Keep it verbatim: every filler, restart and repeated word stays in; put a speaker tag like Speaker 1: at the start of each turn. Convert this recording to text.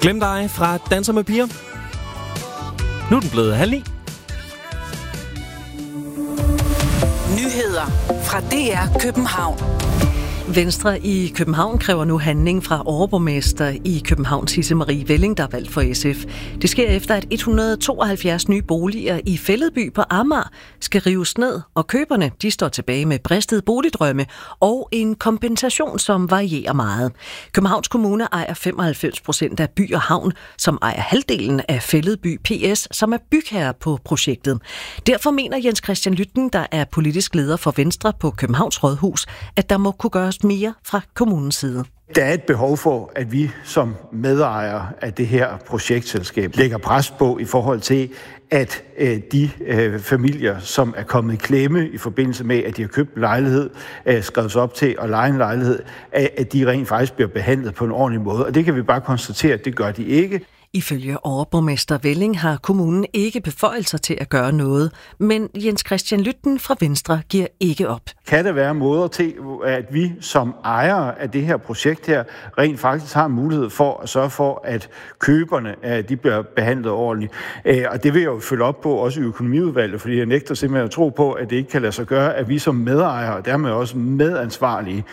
Speaker 1: Glem dig fra Danser med piger. Nu er den blevet halv ni.
Speaker 2: Nyheder fra D R København.
Speaker 3: Venstre i København kræver nu handling fra overborgmester i København, Sisse Marie Velling, der er valgt for S F. Det sker efter, at et hundrede og tooghalvfjerds nye boliger i Fælledby på Amager skal rives ned, og køberne de står tilbage med bristede boligdrømme og en kompensation, som varierer meget. Københavns Kommune ejer femoghalvfems procent af By og Havn, som ejer halvdelen af Fælledby P S, som er bygherre på projektet. Derfor mener Jens Christian Lytten, der er politisk leder for Venstre på Københavns Rådhus, at der må kunne gøres mere fra kommunens side.
Speaker 4: Der er et behov for, at vi som medejere af det her projektselskab lægger pres på i forhold til, at øh, de øh, familier, som er kommet i klemme i forbindelse med, at de har købt en lejlighed, øh, skrevet sig op til at leje en lejlighed, at de rent faktisk bliver behandlet på en ordentlig måde. Og det kan vi bare konstatere, at det gør de ikke.
Speaker 3: Ifølge overborgmester Velling har kommunen ikke beføjelser til at gøre noget, men Jens Christian Lytten fra Venstre giver ikke op.
Speaker 4: Kan der være måder til, at vi som ejere af det her projekt her, rent faktisk har mulighed for at sørge for, at køberne de bliver behandlet ordentligt? Og det vil jeg jo følge op på også i økonomiudvalget, fordi jeg nægter simpelthen at tro på, at det ikke kan lade sig gøre, at vi som medejere og dermed også medansvarlige